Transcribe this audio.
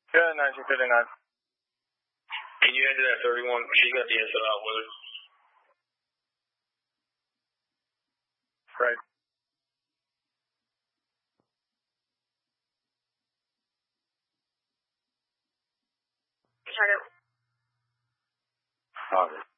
Yeah, 1959. Can you enter that 31? She got the info out with her. Right. Chicago. August.